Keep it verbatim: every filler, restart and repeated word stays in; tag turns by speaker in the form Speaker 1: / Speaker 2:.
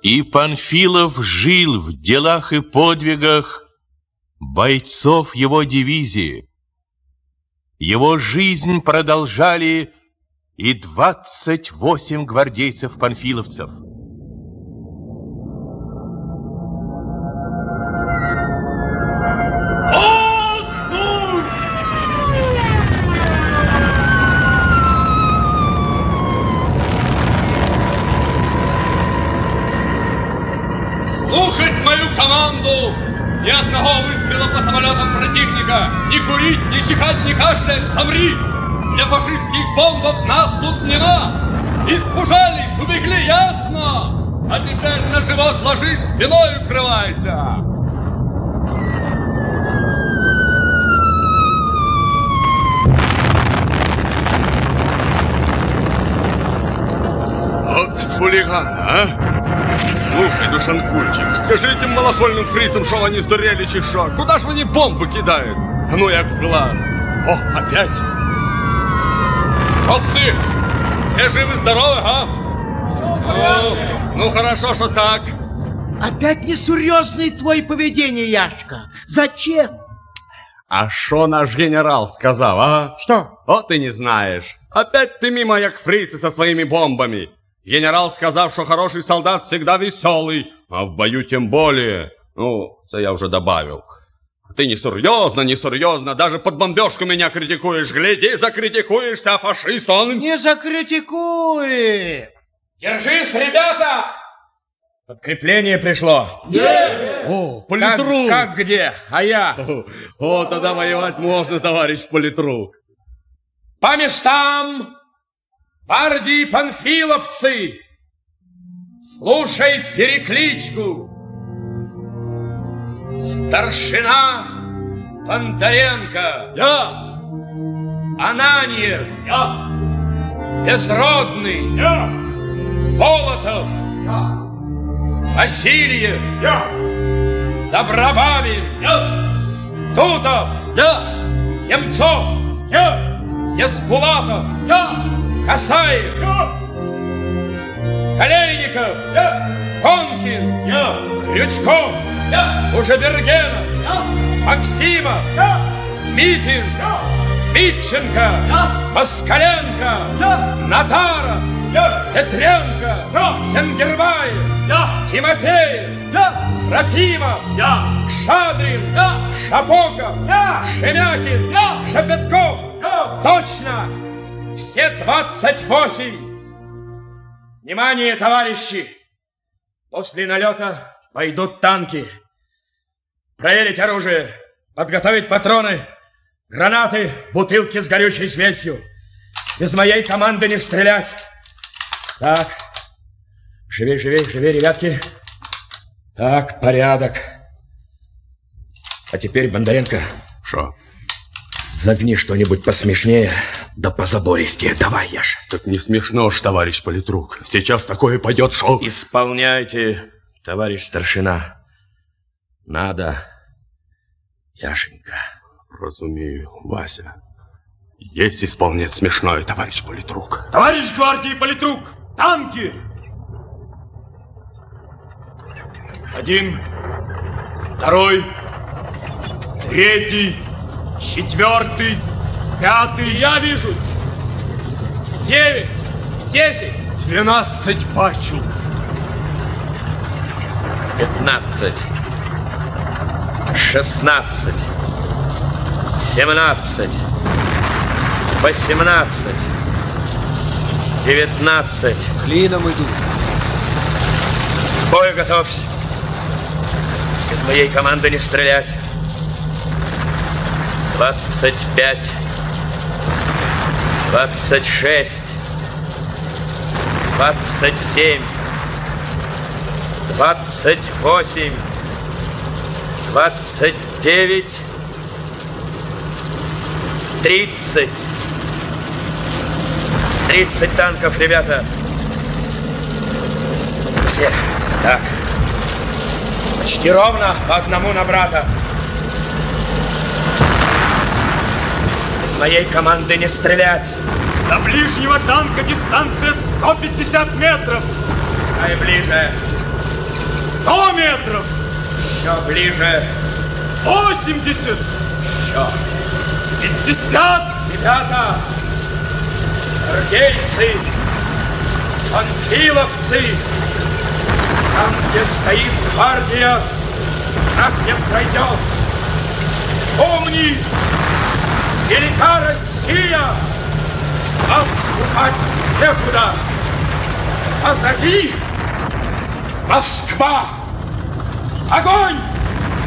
Speaker 1: И Панфилов жил в делах и подвигах бойцов его дивизии. Его жизнь продолжали и двадцать восемь гвардейцев-панфиловцев.
Speaker 2: Слухать мою команду! Ни одного выстрела по самолетам противника! Ни курить, ни чихать, ни кашлять! Замри! Для фашистских бомбов нас тут нема! Испужались, убегли, ясно? А теперь на живот ложись, спиной укрывайся!
Speaker 3: Вот хулиган, а? Слухай, душанкульчик, скажи этим малохольным фрицам, что они сдурели, чи шо? Куда ж вони бомби кидають? А ну як в глаз. О, опять.
Speaker 2: Хлопцы, все живы-здоровы, а? Ну, ну, хорошо, что так.
Speaker 4: Опять несерьезное твое поведение, Яшка. Зачем?
Speaker 3: А шо наш генерал сказал, а?
Speaker 4: Что?
Speaker 3: О, ты не знаешь. Опять ты мимо, як фрицы со своими бомбами. Генерал сказал, что хороший солдат всегда веселый, а в бою тем более. Ну, это я уже добавил. А ты несерьезно, несерьезно, даже под бомбежку меня критикуешь. Гляди, закритикуешься, а фашист он...
Speaker 4: Не закритикует.
Speaker 5: Держись, ребята! Подкрепление пришло.
Speaker 3: Где? О, политрук.
Speaker 5: Как, как где? А я?
Speaker 3: О, о, тогда воевать можно, товарищ политрук.
Speaker 5: По местам! Гвардии панфиловцы! Слушай перекличку! Старшина Бондаренко!
Speaker 3: Я!
Speaker 5: Ананьев!
Speaker 3: Я!
Speaker 5: Безродный!
Speaker 3: Я!
Speaker 5: Болотов!
Speaker 3: Я!
Speaker 5: Васильев!
Speaker 3: Я!
Speaker 5: Добробабин!
Speaker 3: Я!
Speaker 5: Тутов!
Speaker 3: Я!
Speaker 5: Емцов!
Speaker 3: Я!
Speaker 5: Ясбулатов!
Speaker 3: Я!
Speaker 5: Касаев!
Speaker 3: Я!
Speaker 5: Колейников!
Speaker 3: Я!
Speaker 5: Конкин!
Speaker 3: Я!
Speaker 5: Крючков!
Speaker 3: Я!
Speaker 5: Кужебергенов!
Speaker 3: Я!
Speaker 5: Максимов!
Speaker 3: Я!
Speaker 5: Митин!
Speaker 3: Я!
Speaker 5: Митченко!
Speaker 3: Я!
Speaker 5: Москаленко!
Speaker 3: Я!
Speaker 5: Натаров!
Speaker 3: Я!
Speaker 5: Петренко!
Speaker 3: Я!
Speaker 5: Сенгербаев!
Speaker 3: Я!
Speaker 5: Тимофеев!
Speaker 3: Я!
Speaker 5: Трофимов!
Speaker 3: Я!
Speaker 5: Шадрин!
Speaker 3: Я!
Speaker 5: Шапоков!
Speaker 3: Я!
Speaker 5: Шемякин!
Speaker 3: Я!
Speaker 5: Шепетков!
Speaker 3: Я!
Speaker 5: Точно! Все двадцать восемь! Внимание, товарищи! После налета пойдут танки. Проверить оружие, подготовить патроны, гранаты, бутылки с горючей смесью. Без моей команды не стрелять. Так, живей, живей, живей, ребятки. Так, порядок. А теперь, Бондаренко,
Speaker 3: Шо?
Speaker 5: загни что-нибудь посмешнее, да позабористее. Давай, Яша.
Speaker 3: Так не смешно ж, товарищ политрук. Сейчас такое пойдет, шо?
Speaker 5: Исполняйте, товарищ старшина. Надо, Яшенька.
Speaker 3: Разумею, Вася. Есть исполнять смешное, товарищ политрук.
Speaker 6: Товарищ гвардии политрук, танки! Один, второй, третий, четвертый, пятый.
Speaker 5: Я вижу. Девять, десять.
Speaker 6: Двенадцать бачу.
Speaker 5: Пятнадцать. Шестнадцать. Семнадцать. Восемнадцать. Девятнадцать.
Speaker 4: Клином иду.
Speaker 5: К бою готовься. Без моей команды не стрелять. Двадцать пять. Двадцать шесть. Двадцать семь. Двадцать восемь. Двадцать девять. Тридцать. Тридцать танков, ребята. Все. Так. Почти ровно по одному на брата. Из моей команды не стрелять.
Speaker 6: До ближнего танка дистанция сто пятьдесят метров.
Speaker 5: Ай, ближе.
Speaker 6: Сто метров.
Speaker 5: Еще ближе.
Speaker 6: Восемьдесят.
Speaker 5: Еще.
Speaker 6: Пятьдесят.
Speaker 5: Ребята, гвардейцы, панфиловцы, там, где стоит гвардия, враг не пройдет. Помни, велика Россия, отступать некуда. Позади Москва. Огонь!